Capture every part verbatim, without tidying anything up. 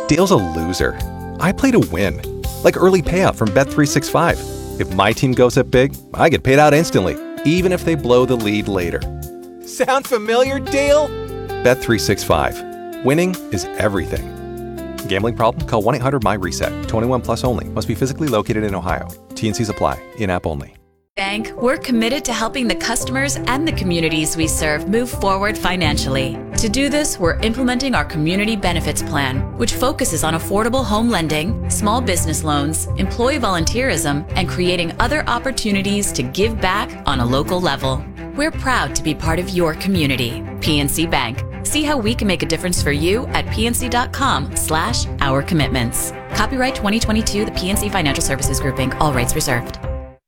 Dale's a loser. I play to win. Like early payout from Bet three sixty-five. If my team goes up big, I get paid out instantly, even if they blow the lead later. Sound familiar, Dale? Bet three sixty-five. Winning is everything. Gambling problem? Call one eight hundred my reset. twenty-one plus only. Must be physically located in Ohio. T and Cs apply. In-app only. Bank, we're committed to helping the customers and the communities we serve move forward financially. To do this, we're implementing our Community Benefits Plan, which focuses on affordable home lending, small business loans, employee volunteerism, and creating other opportunities to give back on a local level. We're proud to be part of your community. P N C Bank. See how we can make a difference for you at pnc.com slash our commitments. Copyright twenty twenty-two, the P N C Financial Services Group, Incorporated. All rights reserved.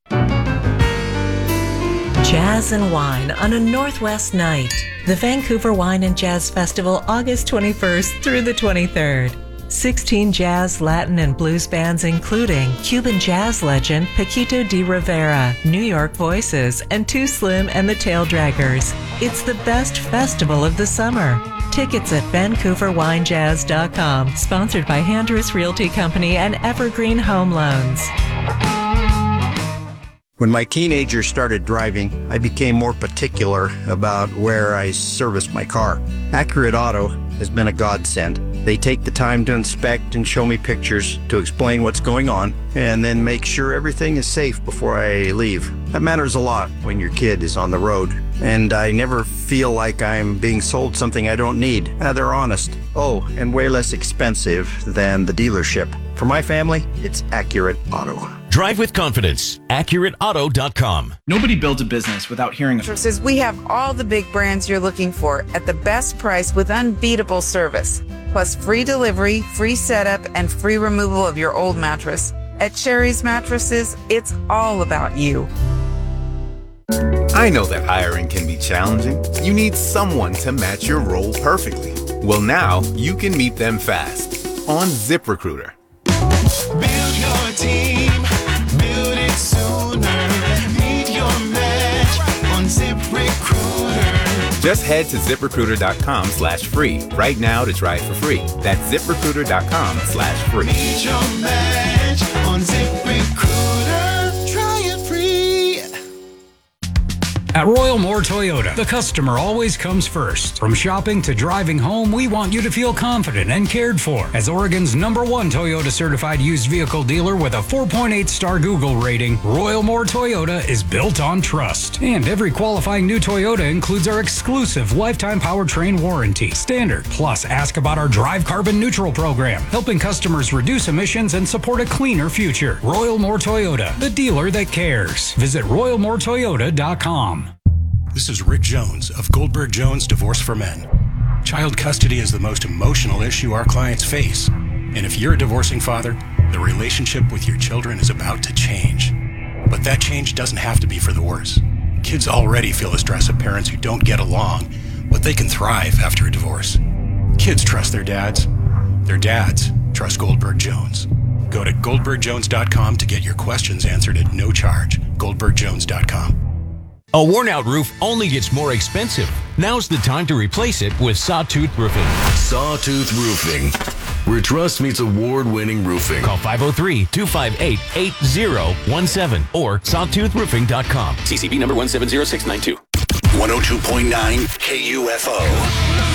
Jazz and Wine on a Northwest Night. The Vancouver Wine and Jazz Festival, August twenty-first through the twenty-third. sixteen jazz, Latin, and blues bands including Cuban jazz legend Paquito de Rivera, New York Voices, and Too Slim and the Tail Draggers. It's the best festival of the summer. Tickets at vancouver wine jazz dot com. Sponsored by Handress Realty Company and Evergreen Home Loans. When my teenagers started driving, I became more particular about where I serviced my car. Accurate Auto has been a godsend. They take the time to inspect and show me pictures to explain what's going on, and then make sure everything is safe before I leave. That matters a lot when your kid is on the road, and I never feel like I'm being sold something I don't need. Uh, they're honest. Oh, and way less expensive than the dealership. For my family, it's Accurate Auto. Drive with confidence. accurate auto dot com. Nobody builds a business without hearing of Mattresses. We have all the big brands you're looking for at the best price with unbeatable service. Plus free delivery, free setup, and free removal of your old mattress. At Sherry's Mattresses, it's all about you. I know that hiring can be challenging. You need someone to match your role perfectly. Well, now you can meet them fast on ZipRecruiter. Build your team, build it sooner. Meet your match on ZipRecruiter. Just head to ZipRecruiter.com slash free right now to try it for free. That's ZipRecruiter.com slash free. Meet your match on ZipRecruiter. Try it free. At Royal Moore Toyota, the customer always comes first. From shopping to driving home, we want you to feel confident and cared for. As Oregon's number one Toyota certified used vehicle dealer with a four point eight star Google rating, Royal Moore Toyota is built on trust. And every qualifying new Toyota includes our exclusive lifetime powertrain warranty. Standard. Plus, ask about our Drive Carbon Neutral program, helping customers reduce emissions and support a cleaner future. Royal Moore Toyota, the dealer that cares. Visit royal moore toyota dot com. This is Rick Jones of Goldberg Jones Divorce for Men. Child custody is the most emotional issue our clients face. And if you're a divorcing father, the relationship with your children is about to change. But that change doesn't have to be for the worse. Kids already feel the stress of parents who don't get along, but they can thrive after a divorce. Kids trust their dads. Their dads trust Goldberg Jones. Go to goldberg jones dot com to get your questions answered at no charge. goldberg jones dot com. A worn-out roof only gets more expensive. Now's the time to replace it with Sawtooth Roofing. Sawtooth Roofing, where trust meets award-winning roofing. Call five oh three, two five eight, eight oh one seven or sawtooth roofing dot com. C C B number one seven zero six nine two. one oh two point nine K U F O.